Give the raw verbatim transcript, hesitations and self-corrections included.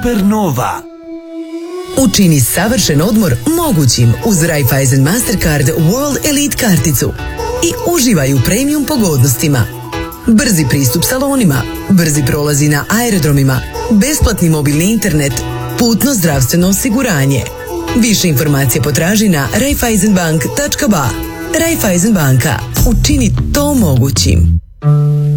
Supernova. Učini savršen odmor mogućim uz Raiffeisen Mastercard World Elite karticu i uživaj u premium pogodnostima. Brzi pristup salonima, brzi prolazi na aerodromima, besplatni mobilni internet, putno zdravstveno osiguranje. Više informacije potraži na raiffeisenbank tačka ba. Raiffeisen banka. Učini to mogućim.